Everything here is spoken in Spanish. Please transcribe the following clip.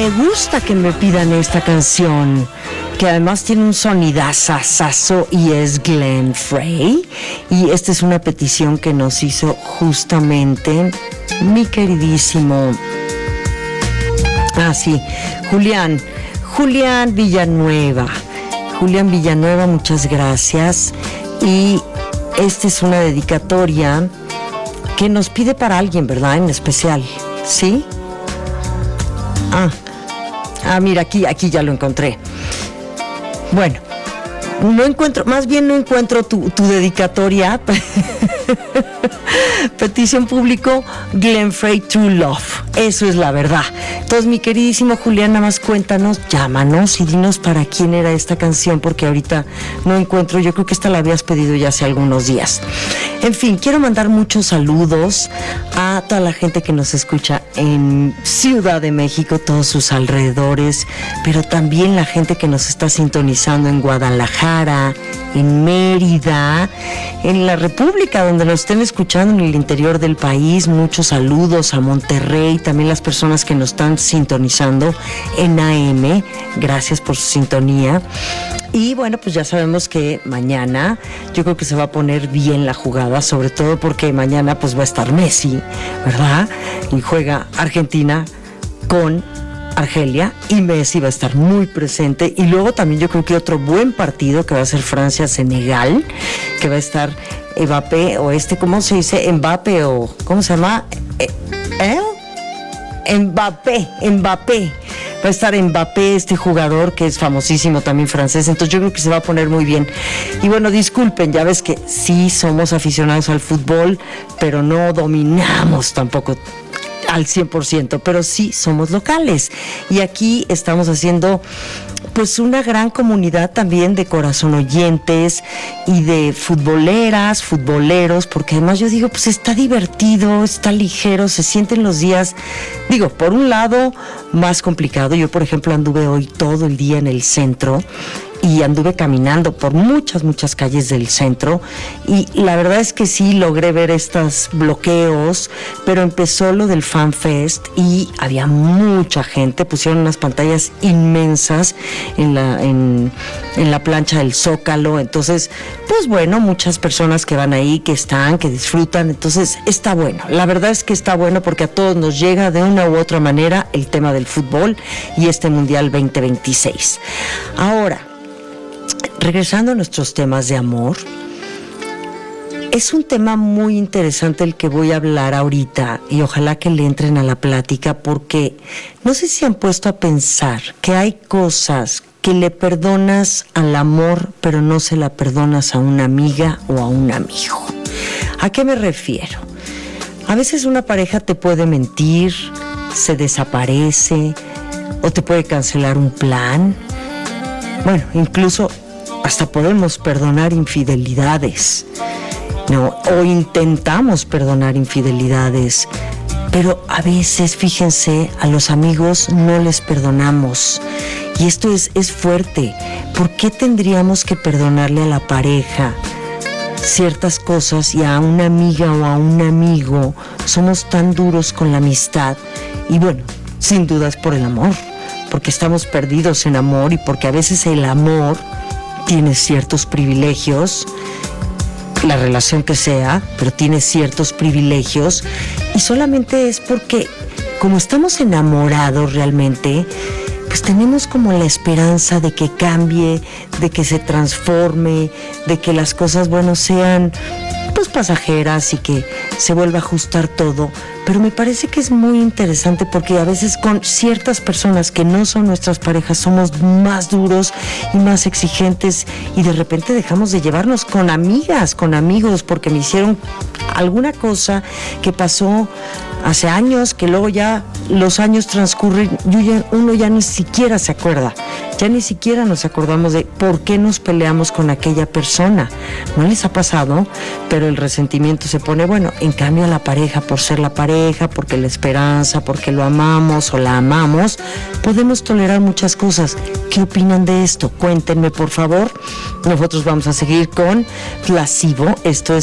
me gusta que me pidan esta canción, que además tiene un sonidazazazo y es Glenn Frey. Y esta es una petición que nos hizo justamente mi queridísimo... Julián Villanueva. Julián Villanueva, muchas gracias. Y esta es una dedicatoria que nos pide para alguien, ¿verdad? En especial, ¿sí? Mira, aquí ya lo encontré. Bueno, no encuentro tu dedicatoria. Petición público, Glenn Frey, True Love. Eso es la verdad. Entonces, mi queridísimo Julián, nada más cuéntanos, llámanos y dinos para quién era esta canción, porque ahorita no encuentro. Yo creo que esta la habías pedido ya hace algunos días. En fin, quiero mandar muchos saludos a toda la gente que nos escucha en Ciudad de México, todos sus alrededores, pero también la gente que nos está sintonizando en Guadalajara, en Mérida, en la República, donde nos estén escuchando en el interior del país. Muchos saludos a Monterrey, también las personas que nos están sintonizando en AM. Gracias por su sintonía. Y bueno, pues ya sabemos que mañana yo creo que se va a poner bien la jugada, sobre todo porque mañana pues va a estar Messi, ¿verdad? Y juega Argentina con Argelia y Messi va a estar muy presente. Y luego también yo creo que otro buen partido que va a ser Francia-Senegal, que va a estar Mbappé, ¿cómo se dice? Mbappé, o ¿cómo se llama? Mbappé. Va a estar Mbappé, este jugador que es famosísimo también francés. Entonces yo creo que se va a poner muy bien. Y bueno, disculpen, ya ves que sí somos aficionados al fútbol, pero no dominamos tampoco al 100%, pero sí somos locales. Y aquí estamos haciendo pues una gran comunidad también de corazón oyentes y de futboleras, futboleros, porque además yo digo, pues está divertido, está ligero, se sienten los días, digo, por un lado más complicado. Yo, por ejemplo, anduve hoy todo el día en el centro y anduve caminando por muchas calles del centro, y la verdad es que sí logré ver estos bloqueos, pero empezó lo del Fan Fest y había mucha gente. Pusieron unas pantallas inmensas en la plancha del Zócalo. Entonces, pues bueno, muchas personas que van ahí, que disfrutan. Entonces está bueno, la verdad es que está bueno, porque a todos nos llega de una u otra manera el tema del fútbol y este Mundial 2026. Ahora, regresando a nuestros temas de amor, es un tema muy interesante el que voy a hablar ahorita, y ojalá que le entren a la plática, porque no sé si han puesto a pensar que hay cosas que le perdonas al amor, pero no se la perdonas a una amiga o a un amigo. ¿A qué me refiero? A veces una pareja te puede mentir, se desaparece, o te puede cancelar un plan. Bueno, incluso hasta podemos perdonar infidelidades, ¿no? O intentamos perdonar infidelidades, pero a veces, fíjense, a los amigos no les perdonamos. Y esto es fuerte. ¿Por qué tendríamos que perdonarle a la pareja ciertas cosas y a una amiga o a un amigo somos tan duros con la amistad? Y bueno, sin dudas por el amor, porque estamos perdidos en amor, y porque a veces el amor tiene ciertos privilegios, la relación que sea, pero tiene ciertos privilegios, y solamente es porque como estamos enamorados realmente, pues tenemos como la esperanza de que cambie, de que se transforme, de que las cosas, bueno, sean pues pasajeras y que se vuelva a ajustar todo. Pero me parece que es muy interesante, porque a veces con ciertas personas que no son nuestras parejas somos más duros y más exigentes, y de repente dejamos de llevarnos con amigas, con amigos, porque me hicieron alguna cosa que pasó hace años, que luego ya los años transcurren, uno ya ni siquiera se acuerda, ya ni siquiera nos acordamos de por qué nos peleamos con aquella persona. ¿No les ha pasado? Pero el resentimiento se pone. Bueno, en cambio a la pareja, por ser la pareja, porque la esperanza, porque lo amamos o la amamos, podemos tolerar muchas cosas. ¿Qué opinan de esto? Cuéntenme, por favor. Nosotros vamos a seguir con Placebo. Esto es